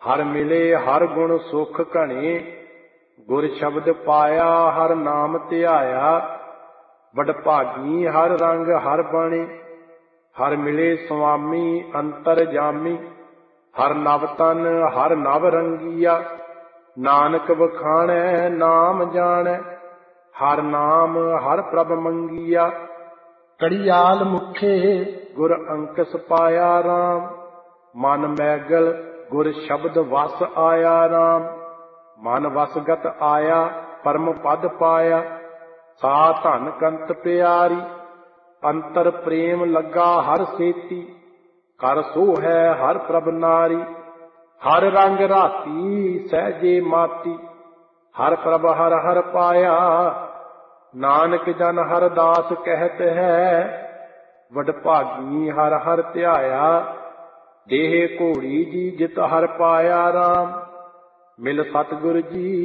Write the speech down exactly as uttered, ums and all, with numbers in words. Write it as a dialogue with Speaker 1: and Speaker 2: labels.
Speaker 1: ਹਰ ਮਿਲੇ ਹਰ ਗੁਣ ਸੁਖ ਘਣੇ, ਗੁਰ ਸ਼ਬਦ ਪਾਇਆ ਹਰ ਨਾਮ ਧਿਆਇਆ। ਵਡਭਾਗੀ ਹਰ ਰੰਗ ਹਰ ਬਾਣੀ, ਹਰ ਮਿਲੇ ਸੁਆਮੀ ਅੰਤਰ ਜਾਮੀ। ਹਰ ਨਵ ਤਨ ਹਰ ਨਵ ਰੰਗੀਆ, ਨਾਨਕ ਵਖਾਣੈ ਨਾਮ ਜਾਣੈ। ਹਰ ਨਾਮ ਹਰ ਪ੍ਰਭ ਮੰਗੀਆ, ਕੜੀਆਲ ਮੁਖੇ ਗੁਰ ਅੰਕਸ ਪਾਇਆ ਰਾਮ। ਮਨ ਮੈਗਲ ਗੁਰ ਸ਼ਬਦ ਵਸ ਆਇਆ ਰਾਮ। ਮਨ ਵਸਗਤ ਆਇਆ ਪਰਮ ਪਦ ਪਾਇਆ। ਸਾ ਧਨ ਕੰਤ ਪਿਆਰੀ, ਅੰਤਰ ਪ੍ਰੇਮ ਲੱਗਾ ਹਰ ਸੇਤੀ। ਕਰ ਸੋ ਹੈ ਹਰ ਪ੍ਰਭ ਨਾਰੀ, ਹਰ ਰੰਗ ਰਾਤੀ ਸਹਿਜੇ ਮਾਤੀ। ਹਰ ਪ੍ਰਭ ਹਰ ਹਰ ਪਾਇਆ, ਨਾਨਕ ਜਨ ਹਰ ਦਾਸ ਕਹਿਤ ਹੈ। ਵਡਭਾਗੀ ਹਰ ਹਰ ਧਿਆਇਆ, ਦੇਹ ਘੋੜੀ ਜੀ ਜਿਤ ਹਰ ਪਾਇਆ ਰਾਮ। ਮਿਲ ਸਤਿਗੁਰ ਜੀ